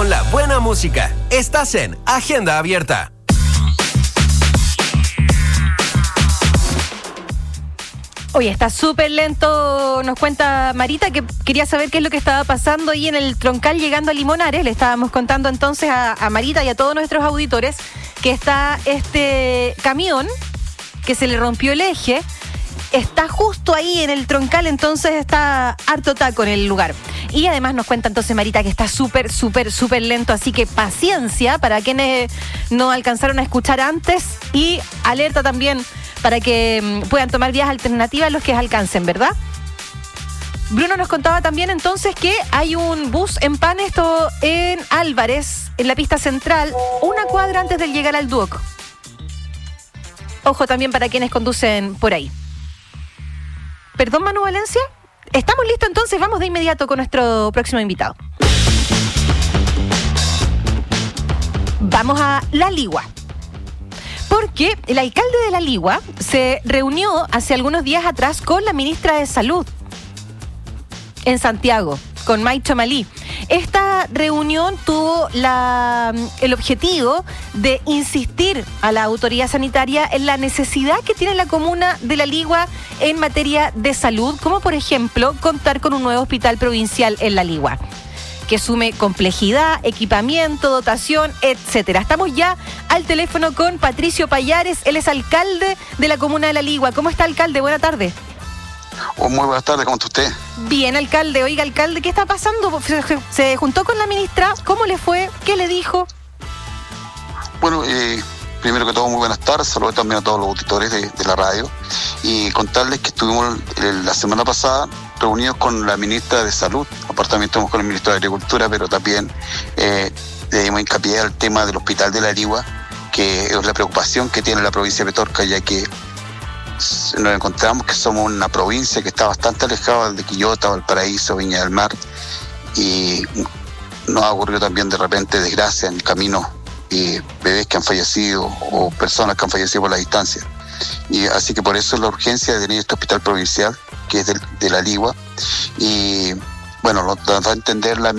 con la buena música. Estás en Agenda Abierta. Oye, está súper lento, nos cuenta Marita, que quería saber qué es lo que estaba pasando ahí en el troncal llegando a Limonares. Le estábamos contando entonces a Marita y a todos nuestros auditores que está este camión que se le rompió el eje, está justo ahí en el troncal, entonces está harto taco en el lugar. Y además nos cuenta entonces Marita que está súper lento, así que paciencia para quienes no alcanzaron a escuchar antes y alerta también para que puedan tomar vías alternativas los que alcancen, ¿verdad? Bruno nos contaba también entonces que hay un bus en pan, esto en Álvarez, en la pista central, una cuadra antes de llegar al Duoc. Ojo también para quienes conducen por ahí. ¿Perdón, Manu Valencia? ¿Estamos listos entonces? Vamos de inmediato con nuestro próximo invitado. Vamos a La Ligua. Porque el alcalde de La Ligua se reunió hace algunos días atrás con la ministra de Salud en Santiago, con Maicho Malí. Esta reunión tuvo el objetivo de insistir a la autoridad sanitaria en la necesidad que tiene la comuna de La Ligua en materia de salud, como por ejemplo contar con un nuevo hospital provincial en La Ligua, que sume complejidad, equipamiento, dotación, etcétera. Estamos ya al teléfono con Patricio Payares, él es alcalde de la comuna de La Ligua. ¿Cómo está, alcalde? Buena tarde. Muy buenas tardes, ¿cómo está usted? Bien, alcalde. Oiga, alcalde, ¿qué está pasando? Se juntó con la ministra, ¿cómo le fue? ¿Qué le dijo? Bueno, primero que todo, muy buenas tardes. Saludos también a todos los auditores de la radio. Y contarles que estuvimos la semana pasada reunidos con la ministra de Salud. Aparte también estuvimos con el ministro de Agricultura, pero también le dimos hincapié al tema del hospital de La Ligua, que es la preocupación que tiene la provincia de Petorca, ya que nos encontramos que somos una provincia que está bastante alejada de Quillota, Valparaíso, Viña del Mar, y nos ha ocurrido también de repente desgracia en el camino, bebés que han fallecido o personas que han fallecido por la distancia. Y así que por eso la urgencia de tener este hospital provincial, que es de La Ligua, y bueno, lo da a entender la